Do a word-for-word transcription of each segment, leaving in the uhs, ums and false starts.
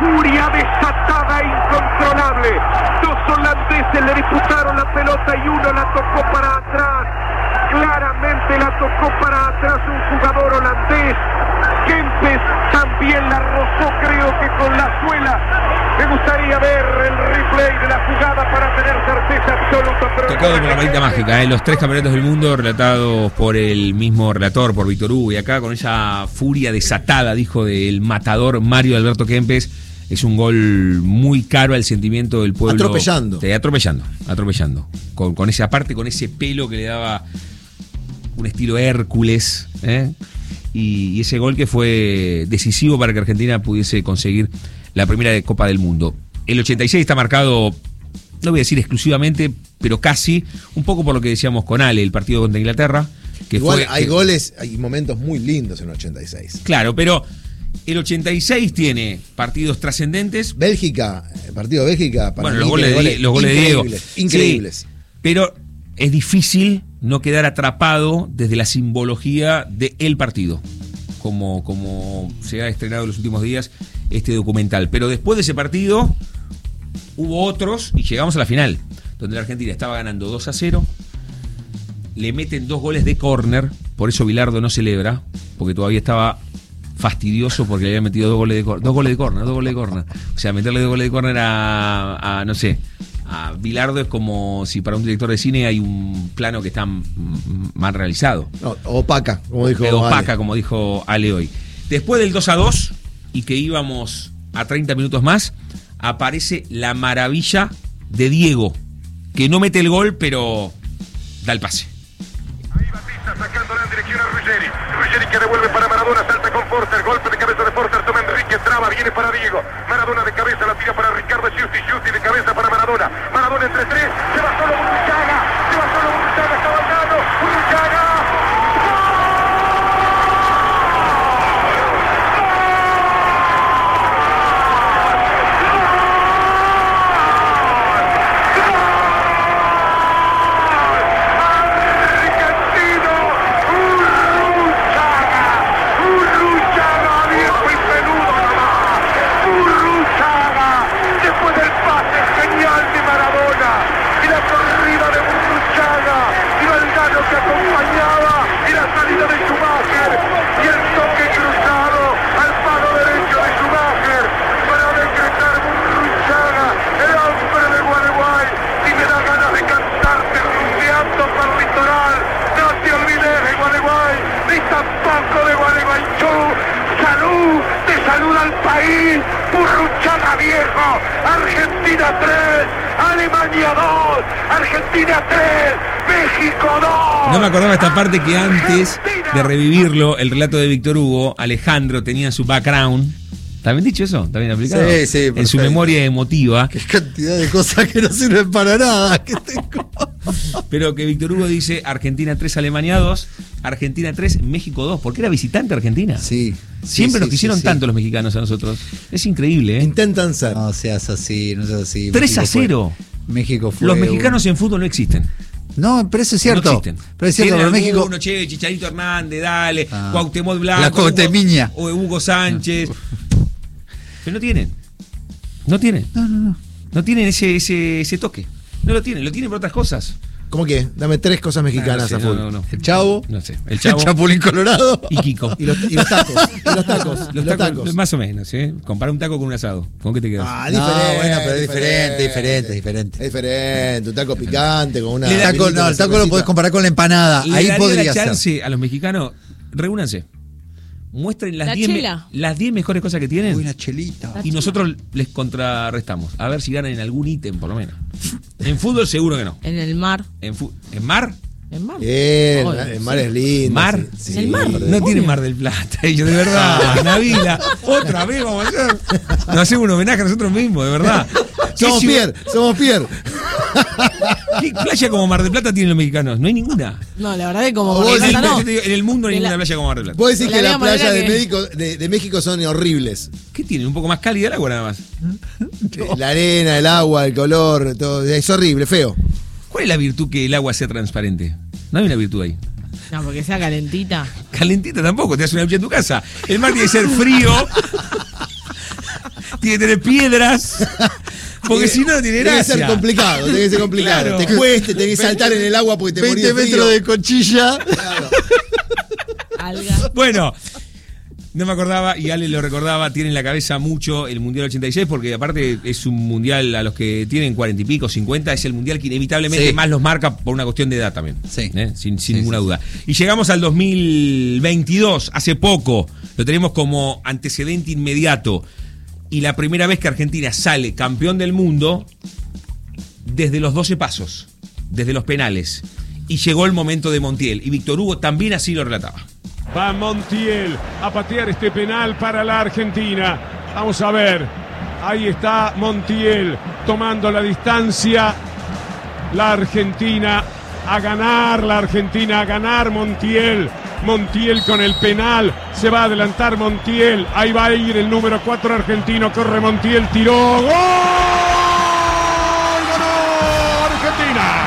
furia desatada e incontrolable. Dos holandeses le disputaron la pelota y uno la tocó para atrás. Claramente la tocó para atrás un jugador holandés. Kempes también la rozó, creo que con la suela. Me gustaría ver el replay de la jugada para tener certeza absoluta. Pero tocado por la varita mágica, ¿eh? Los tres campeonatos del mundo relatados por el mismo relator, por Víctor Hugo. Y acá con esa furia desatada, dijo, del matador Mario Alberto Kempes. Es un gol muy caro al sentimiento del pueblo. Atropellando. Te, atropellando, atropellando. Con, con esa parte, con ese pelo que le daba un estilo Hércules, ¿eh? Y, y ese gol que fue decisivo para que Argentina pudiese conseguir la primera Copa del Mundo. El ochenta y seis está marcado, no voy a decir exclusivamente, pero casi, un poco por lo que decíamos con Ale, el partido contra Inglaterra. Que Igual fue, hay que, goles, hay momentos muy lindos en el ochenta y seis. Claro, pero el ochenta y seis tiene partidos trascendentes. Bélgica, el partido de Bélgica. Para bueno, mí los goles, goles de, los goles de Diego. Increíbles. Sí, pero es difícil no quedar atrapado desde la simbología del partido, como, como se ha estrenado en los últimos días este documental. Pero después de ese partido hubo otros y llegamos a la final, donde la Argentina estaba ganando dos a cero, le meten dos goles de córner, por eso Bilardo no celebra, porque todavía estaba fastidioso porque le habían metido dos goles de córner, dos goles de córner, dos goles de córner. O sea, meterle dos goles de córner a, a no sé, a Bilardo es como si para un director de cine hay un plano que está mal realizado. No, opaca, como dijo Ale. Opaca, Ale. como dijo Ale hoy. Después del dos a dos y que íbamos a treinta minutos más, aparece la maravilla de Diego, que no mete el gol, pero da el pase. Ahí Batista sacándola en dirección a Ruggeri. Ruggeri que devuelve para Maradona, salta con Forster, golpe de cabeza de Forster, toma Enrique, traba, viene para Diego. Maradona de cabeza, la tira para Ricardo Giusti, Giusti de cabeza para Maradona. Maradona entre tres, se va solo Burruchaga, se va solo Burruchaga, está bailando, Burruchaga. Burruchaga viejo, Argentina tres, Alemania dos, Argentina tres, México dos. No me acordaba esta parte que antes de revivirlo, el relato de Víctor Hugo, Alejandro tenía su background. ¿Está bien dicho eso? ¿Está bien aplicado? Sí, sí, perfecto. En su memoria emotiva. Qué cantidad de cosas que no sirven para nada que tengo. Pero que Víctor Hugo dice Argentina tres, Alemania dos, Argentina tres, México dos, porque era visitante Argentina. Sí. Siempre sí, nos sí, quisieron sí, tanto sí. los mexicanos a nosotros. Es increíble, ¿eh? Intentan ser. No seas así, no seas así. tres a México fue- cero. México fue. Los mexicanos un- en fútbol no existen. No, pero eso es cierto. No existen. Pero es cierto, Tienen pero México. alguno, che, Chicharito Hernández, dale, Ah. Cuauhtémoc Blanco, La Cuauhtemiña. Hugo- o Hugo Sánchez. Pero no tienen. No tienen. No, no, no. No tienen ese, ese, ese toque. No lo tienen, lo tienen por otras cosas. ¿Cómo que? Dame tres cosas mexicanas Ah, no sé, a full. no, no, no. El Chavo. No sé. El Chavo El Chapulín Colorado. y Kiko. Y los, y los tacos. Y los tacos. y Los los tacos, tacos. más o menos, ¿eh? Compara un taco con un asado. ¿Con qué te quedas? Ah, No, diferente. bueno, pero es diferente, diferente, diferente. Es diferente. Un taco picante con una. El taco, no, el taco lo podés comparar con la empanada. Le Ahí daría podría la ser. chance a los mexicanos. Reúnanse. Muestren las La diez me- chela. las diez mejores cosas que tienen. Uy, una chelita. Y nosotros les contrarrestamos. A ver si ganan en algún ítem, por lo menos. En fútbol seguro que no. En el mar. En, fu- ¿en mar? ¿En mar? Bien, Obvio, el mar sí. es lindo. ¿Mar? sí, ¿En el mar? sí. No tiene Mar del Plata. Ellos, de verdad. Navila. Otra vez vamos a hacer. Nos hacemos un homenaje a nosotros mismos, de verdad. ¿Qué Somos ciudad- Pierre, somos Pierre. ¿Qué playa como Mar del Plata tienen los mexicanos? No hay ninguna. No, la verdad que como Vos Mar del decís, Plata no. Yo te digo, en el mundo no hay De la- ninguna playa como Mar del Plata. Vos decís De la que las misma manera playas de, que- México, de, de México son horribles. ¿Qué tienen? Un poco más cálida el agua nada más. La arena, el agua, el color, todo. Es horrible, feo. ¿Cuál es la virtud que el agua sea transparente? No hay una virtud ahí. No, porque sea calentita. Calentita tampoco, te hace una ducha en tu casa. El mar tiene que ser frío. tiene que tener piedras. Porque si no, no tiene Tiene que gracia. ser complicado, tiene que ser complicado. Claro. Te cueste, tenés que saltar en el agua porque te morís de veinte frío. metros de conchilla. Claro. Alga. Bueno, no me acordaba, y Ale lo recordaba, tiene en la cabeza mucho el Mundial ochenta y seis, porque aparte es un Mundial a los que tienen cuarenta y pico, cincuenta, es el Mundial que inevitablemente Sí. más los marca por una cuestión de edad también. Sí. ¿eh? Sin, sin Sí, ninguna sí, duda. Y llegamos al dos mil veintidós, hace poco, lo tenemos como antecedente inmediato, y la primera vez que Argentina sale campeón del mundo desde los doce pasos, desde los penales. Y llegó el momento de Montiel, y Víctor Hugo también así lo relataba. Va Montiel a patear este penal para la Argentina. Vamos a ver. Ahí está Montiel tomando la distancia. La Argentina a ganar. La Argentina a ganar. Montiel. Montiel con el penal. Se va a adelantar Montiel. Ahí va a ir el número cuatro argentino. Corre Montiel. Tiró. ¡Gol! ¡Ganó Argentina!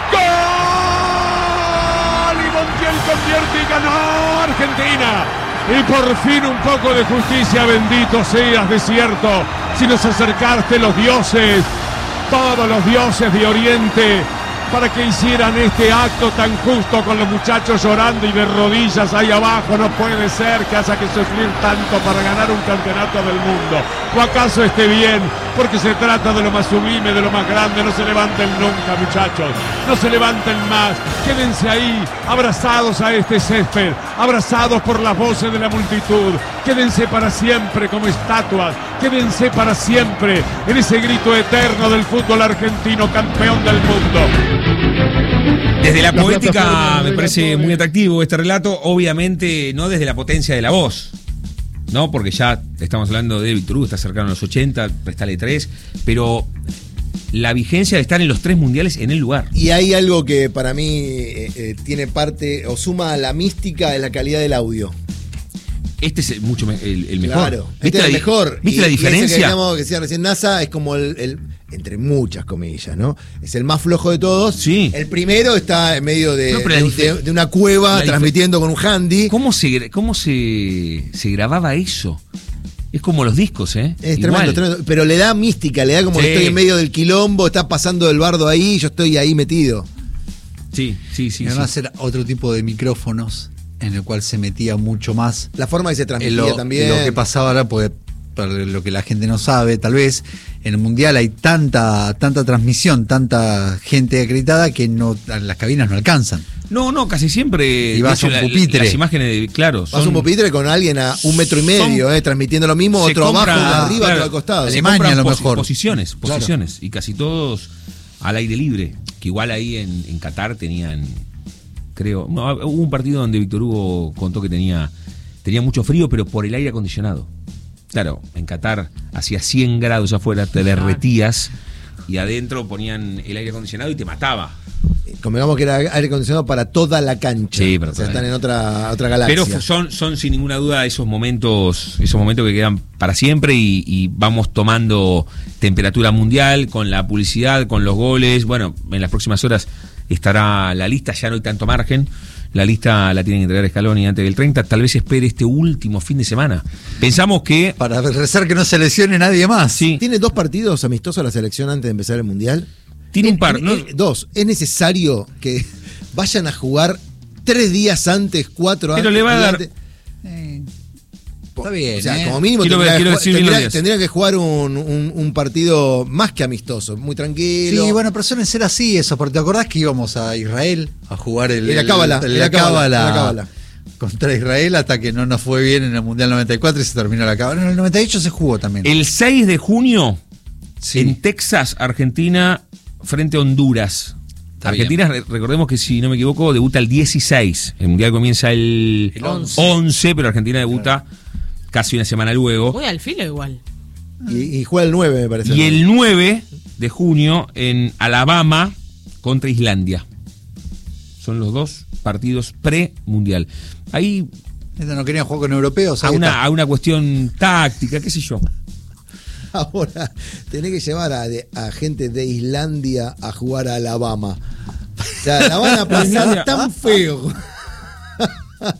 Montiel convierte y ganó Argentina. Y por fin un poco de justicia, bendito seas desierto. Si nos acercaste los dioses, todos los dioses de Oriente, para que hicieran este acto tan justo con los muchachos llorando y de rodillas ahí abajo. No puede ser que haya que sufrir tanto para ganar un campeonato del mundo. ¿O acaso esté bien? Porque se trata de lo más sublime, de lo más grande. No se levanten nunca, muchachos. No se levanten más. Quédense ahí, abrazados a este césped, abrazados por las voces de la multitud. Quédense para siempre como estatuas. Quédense para siempre en ese grito eterno del fútbol argentino, campeón del mundo. Desde la poética me parece muy atractivo este relato, obviamente no desde la potencia de la voz, ¿no? Porque ya estamos hablando de Víctor Hugo, está cercano a los ochenta, prestale tres, pero la vigencia de estar en los tres mundiales en el lugar. Y hay algo que para mí eh, eh, tiene parte o suma a la mística de la calidad del audio. Este es mucho me- el, el mejor. Claro, ¿Viste este es la, el di- mejor. ¿Viste Y- la y ese diferencia? que, digamos, que decía recién NASA es como el, el, entre muchas comillas, ¿no? Es el más flojo de todos. Sí. El primero está en medio de, No, pero la de- dife- de- de una cueva la dife- transmitiendo con un handy. ¿Cómo se gra- cómo se, se grababa eso? Es como los discos, ¿eh? Es Igual. tremendo, tremendo. Pero le da mística, le da como Sí. que estoy en medio del quilombo, está pasando el bardo ahí, yo estoy ahí metido. Sí, sí, sí. Y van sí. a hacer otro tipo de micrófonos en el cual se metía mucho más La forma que se en transmitía lo, también. lo que pasaba ahora, porque para lo que la gente no sabe, tal vez en el mundial hay tanta tanta transmisión, tanta gente acreditada que no las cabinas no alcanzan. No, no, casi siempre. Y vas de hecho, a un la- pupitre. Las imágenes, de, claro. Vas a son- un pupitre con alguien a un metro y medio, Son- eh, transmitiendo lo mismo, se otro compra- abajo, otro arriba, claro, otro al costado. se Alemania compran a lo posi- mejor. Posiciones, Claro. posiciones. Y casi todos al aire libre. Que igual ahí en, en Qatar tenían, creo. No, hubo un partido donde Víctor Hugo contó que tenía, tenía mucho frío, pero por el aire acondicionado. Claro, en Qatar hacía cien grados afuera, te derretías. Y adentro ponían el aire acondicionado y te mataba. Convengamos que era aire acondicionado para toda la cancha. Sí, para o sea, toda la están en otra, otra galaxia. Pero son, son sin ninguna duda esos momentos, esos momentos que quedan para siempre y, y vamos tomando temperatura mundial con la publicidad, con los goles. Bueno, en las próximas horas estará la lista, ya no hay tanto margen. La lista la tienen que entregar Scaloni antes del treinta. Tal vez espere este último fin de semana. Pensamos que Para rezar que no se lesione nadie más. sí, ¿Tiene dos partidos amistosos la selección antes de empezar el Mundial? tiene un Es- par. es- ¿no? es- dos. ¿Es necesario que vayan a jugar tres días antes, cuatro Pero antes? le va a dar- antes? Eh, está bien. O sea, ¿eh? como mínimo Quiero ver- tendría, quiero que, decir ju- bien los tendría- días. tendría que jugar un, un- un partido más que amistoso, muy tranquilo. Sí, bueno, pero suelen ser así eso, porque te acordás que íbamos a Israel a jugar el, En la cábala, el- en la cábala, en la cábala. contra Israel hasta que no nos fue bien en el Mundial noventa y cuatro y se terminó la cábala. En el noventa y ocho se jugó también. El seis de junio Sí. en Texas, Argentina frente a Honduras. Está Argentina, re- recordemos que si no me equivoco, debuta el dieciséis. El Mundial comienza el, El once. once, pero Argentina debuta casi una semana luego. Voy al filo igual. Y, y juega el nueve, me parece. Y el nueve de junio en Alabama contra Islandia. Son los dos partidos pre-mundial. Ahí Este no querían jugar con europeos. a ahí una, está. a una cuestión táctica, qué sé yo. Ahora, tenés que llevar a, de- a gente de Islandia a jugar a Alabama. O sea, la van a pasar Islandia. tan feo.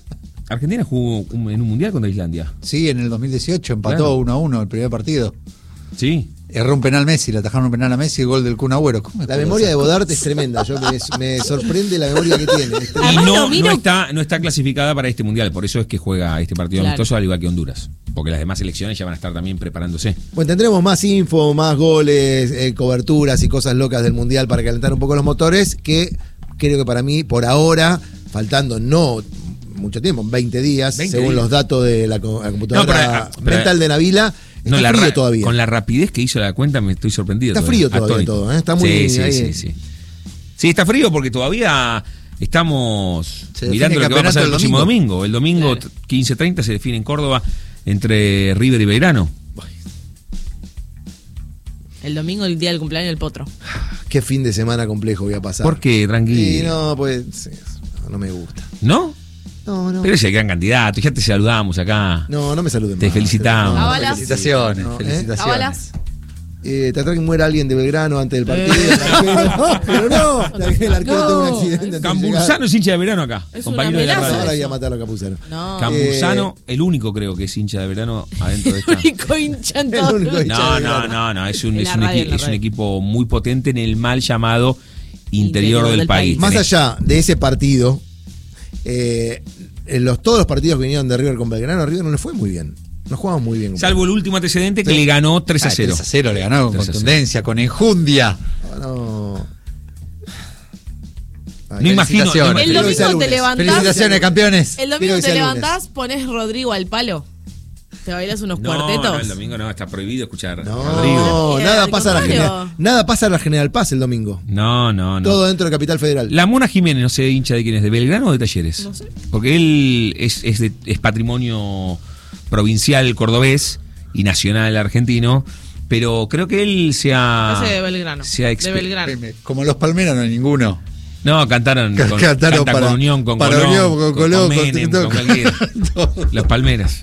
Argentina jugó un- en un mundial contra Islandia. Sí, en el dos mil dieciocho empató Claro. uno a uno el primer partido. Sí. Erró un penal Messi, le atajaron un penal a Messi, gol del Kun Agüero. ¿Cómo La memoria de Bodart es tremenda. Yo me, me sorprende la memoria que tiene. Es Y tremenda. no, Miro- no, está, no está clasificada para este mundial, por eso es que juega este partido Claro. amistoso al igual que Honduras. Porque las demás selecciones ya van a estar también preparándose. Bueno, tendremos más info, más goles, eh, coberturas y cosas locas del Mundial para calentar un poco los motores, que creo que para mí, por ahora, faltando no mucho tiempo, veinte días, veinte según días. los datos de la, co- la computadora No, pero, pero- mental de Navila, está No, la frío ra- todavía. Con la rapidez que hizo la cuenta me estoy sorprendido. Está frío todavía Atónito. todo, ¿eh? Está muy sí, sí, ahí. sí, sí. Sí, está frío porque todavía estamos Se define mirando lo que va a pasar el campeonato el próximo domingo. domingo. El domingo Claro. quince treinta se define en Córdoba entre River y Belgrano. El domingo, el día del cumpleaños del Potro. Qué fin de semana complejo voy a pasar. ¿Por qué? Tranquilo. Y no, pues sí, no, no me gusta. ¿No? No, no. Pero es el gran candidato. Ya te saludamos acá. No, no me saluden Te más. felicitamos. No, no me Ábalas. Felicitaciones, No, ¿eh? felicitaciones. Ábalas. Eh, tratar que muera alguien de Belgrano antes del partido. Eh. No, pero no. El arquero No. tuvo un accidente. antes de Cambursano llegar. es hincha de verano acá. Es compañero una de la amenaza. radio. Ahora voy eso. a matarlo a Campuzano. No. Cambursano, el único creo que es hincha de verano adentro de esta. El único hincha en El todo único el- hincha. No, no, no, no, es un, En es la un, radio, equi- en la es un radio. equipo muy potente en el mal llamado interior, Interior del, del país. país. Más Tenés- allá de ese partido, eh, en los, todos los partidos que vinieron de River con Belgrano, a River no le fue muy bien. No jugamos muy bien. Salvo el último antecedente que Sí. le ganó tres a Ah, cero. tres a cero le ganó con tres a cero. contundencia, con enjundia. No. Ay, No imagino. felicitaciones. no El Quiero que sea domingo te lunes. levantás. Felicitaciones, campeones. El Quiero domingo que te sea levantás, pones Rodrigo al palo. Te bailas unos No, cuartetos. no, el domingo no, está prohibido escuchar No, Rodrigo. Bien, nada al pasa, a la contrario. general, nada pasa a la General Paz el domingo. No, no, no. Todo dentro de Capital Federal. La Mona Jiménez, no sé, hincha de quién es, de Belgrano o de Talleres. No sé. Porque él es, es, de- es patrimonio provincial cordobés y nacional argentino, pero creo que él se ha. Ese de Belgrano. se ha De expe- Belgrano. Como los palmeras no hay ninguno. No, cantaron, con, Cantaron canta para- con Unión, con para Colón, Unión, con con, Colón, con con Menem, todo. con cualquiera. Todo. Los Palmeras.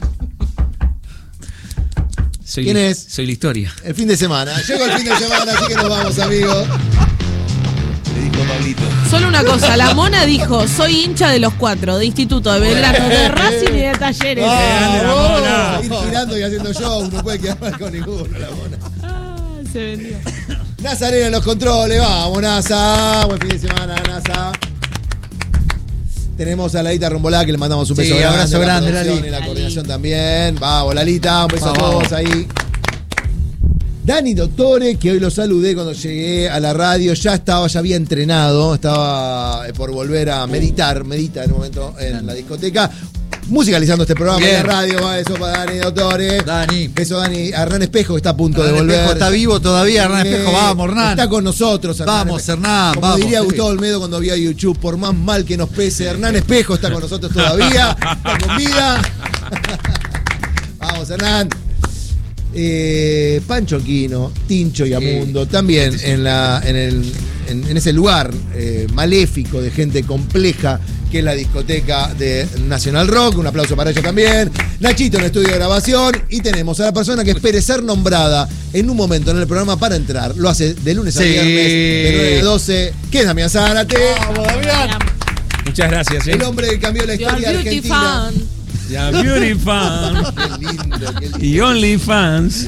Soy ¿Quién la- es? Soy la historia. El fin de semana. Llegó el fin de semana, así que nos vamos, amigos. Le dijo Pablito. Solo una cosa, la Mona dijo, soy hincha de los cuatro, de Instituto, de Belgrano, de Racing y de Talleres. grande la Vamos, Mona. ir girando y haciendo show, no puede quedar mal con ninguno, la Mona. Ah, se vendió. Nazarena en los controles, vamos, Nasa. Buen fin de semana, Nasa. Tenemos a Lalita Rombolá, que le mandamos un Sí, beso grande. abrazo a la grande, producción Lali. y la Lali. coordinación también. Vamos, Lalita, un beso Vamos, a todos vamos. ahí. Dani Dottore, que hoy lo saludé cuando llegué a la radio, ya estaba, ya había entrenado, estaba eh, por volver a meditar, medita en un momento en la discoteca, musicalizando este programa Bien. en la radio. Va, eso para Dani Dottore. Dani. Beso Dani, a Hernán Espejo, que está a punto Hernán de volver. Espejo está vivo todavía, Hernán Eh, Espejo. Vamos, Hernán. Está con nosotros, Hernán Vamos, Espejo. Hernán, Como vamos, diría sí. Gustavo Olmedo cuando vio YouTube, por más mal que nos pese, Hernán Espejo está con nosotros todavía, está con vida. Vamos, Hernán. Eh, Pancho Quino, Tincho y Amundo, también en, la, en, el, en, en ese lugar eh, maléfico de gente compleja que es la discoteca de Nacional Rock. Un aplauso para ellos también. Nachito en el estudio de grabación. Y tenemos a la persona que espere ser nombrada en un momento en el programa para entrar. Lo hace de lunes a Sí. viernes, de nueve a doce. ¿Qué es Damián Zárate? Vamos, Damián. Muchas gracias, eh. El hombre que cambió la Your historia beauty argentina. fan. Ya, Beauty Fan Qué lindo, qué lindo. y Only Fans.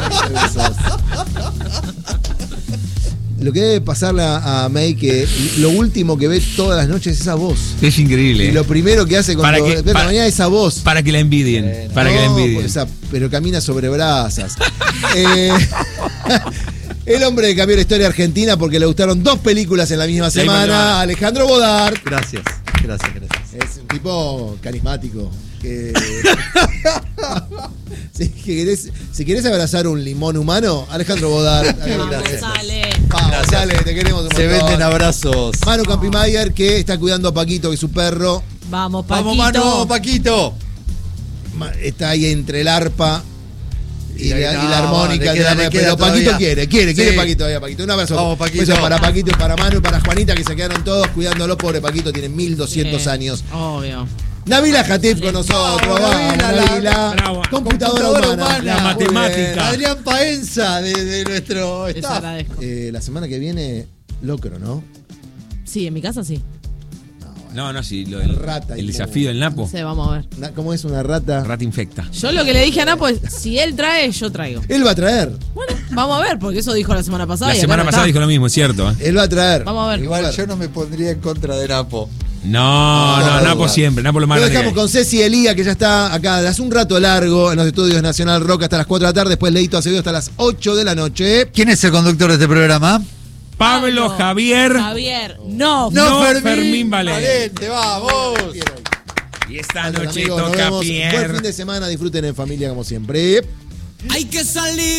Lo que debe pasarle a, a May, que lo último que ve todas las noches es esa voz. Es increíble. Y lo primero que hace cuando Para que- despierta para- mañana es esa voz. Para que la envidien. Para que la No, envidien. por esa- pero camina sobre brasas. Eh, el hombre que cambió la historia argentina porque le gustaron dos películas en la misma Sí, bueno, semana, bueno. Alejandro Bodart. Gracias, gracias, gracias. Es un tipo carismático. Que, si, querés, si querés abrazar un limón humano, Alejandro Bodart. Vamos, Gracias. sale. Vamos, dale, te queremos un Se montón. venden abrazos. Manu Campimayer, que está cuidando a Paquito, que es su perro. Vamos, Paquito. Vamos, Manu, Paquito. Ma- Está ahí entre el arpa y, Y la, ahí y no, la armónica. le queda- de la- le queda pero Paquito todavía. quiere, quiere, quiere Sí. Paquito todavía, Paquito. Un abrazo. Vamos, Paquito. Beso para Paquito y para Manu y para Juanita, que se quedaron todos cuidándolo. Pobre Paquito, tiene mil doscientos Sí, años. Obvio. Navila Jatif con nosotros. Vamos, Vamos, Navila, la- Navila. Bravo. Computadora, Computadora humana. humana. La Muy matemática. bien. Adrián Paenza, de, de nuestro Les staff. agradezco. Eh, la semana que viene, locro, ¿no? Sí, en mi casa sí. No, No, no, sí, lo del Rata el y desafío del Napo. No sé, vamos a ver. Na- ¿Cómo es una rata? Rata infecta. Yo lo que le dije a Napo es, si él trae, yo traigo. Él va a traer. Bueno, vamos a ver, porque eso dijo la semana pasada. La y acá semana no pasada está. dijo lo mismo, es cierto. ¿eh? Él va a traer. Vamos a ver. Igual yo no me pondría en contra de Napo. No, no, No, Napo no. siempre, Napo lo más Lo grande que dejamos hay. con Ceci Elía, que ya está acá de hace un rato largo en los estudios Nacional Rock hasta las cuatro de la tarde. Después Leito Acevedo hasta las ocho de la noche. ¿Quién es el conductor de este programa? Pablo Javier. Javier, no. No, Fermín Valente. Valente, vamos. Y esta Gracias, noche amigos, nos toca vemos. Buen Pierre. fin de semana, disfruten en familia como siempre. Hay que salir.